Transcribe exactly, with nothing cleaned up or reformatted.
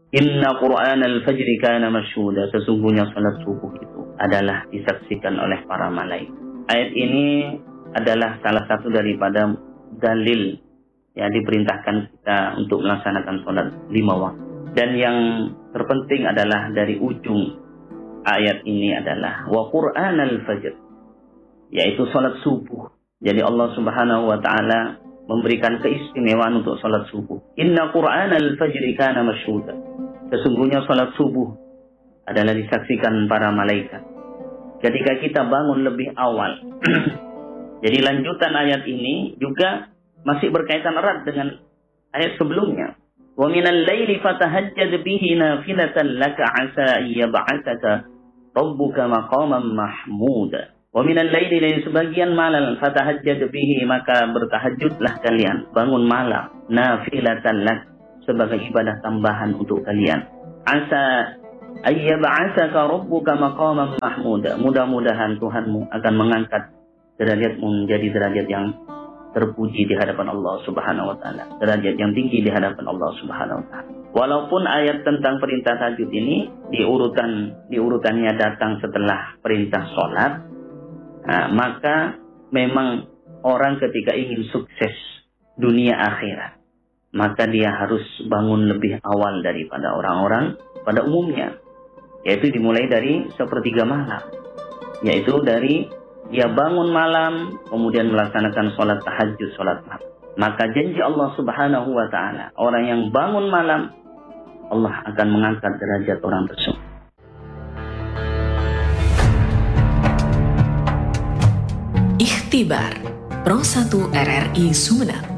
Inna Qur'anal fajri kana masyhuda. Sesungguhnya salat subuh itu adalah disaksikan oleh para malaikat. Ayat ini adalah salah satu daripada dalil yang diperintahkan kita untuk melaksanakan salat lima waktu. Dan yang terpenting adalah dari ujung ayat ini adalah wa Qur'anal fajr, yaitu salat subuh. Jadi Allah Subhanahu wa taala memberikan keistimewaan untuk salat subuh. Inna Qur'anal fajri kana masyhuda. Sesungguhnya salat subuh adalah disaksikan para malaikat. Ketika kita bangun lebih awal. Jadi lanjutan ayat ini juga masih berkaitan erat dengan ayat sebelumnya. Wa minal laili fatahajjad bihi nafilatan laka 'asa ayyab'atsaka rabbuka maqaman mahmuda. Wa minal laili, dari sebagian malam, fatahajjad bihi, maka bertahajudlah kalian, bangun malam, nafilatan lak, sebagai ibadah tambahan untuk kalian. Asa ayyab'atsaka rabbuka maqaman mahmuda. Mudah-mudahan Tuhanmu akan mengangkat derajatmu menjadi derajat yang terpuji di hadapan Allah Subhanahu wa taala, derajat yang tinggi di hadapan Allah Subhanahu wa taala. Walaupun ayat tentang perintah tahajud ini diurutan diurutannya datang setelah perintah salat, nah, maka memang orang ketika ingin sukses dunia akhirat, maka dia harus bangun lebih awal daripada orang-orang pada umumnya, yaitu dimulai dari sepertiga malam, yaitu dari dia bangun malam, kemudian melaksanakan sholat tahajud, sholat malam. Maka janji Allah Subhanahu wa ta'ala, orang yang bangun malam, Allah akan mengangkat derajat orang tersebut. Ikhtibar Pro satu R R I Sumeneb.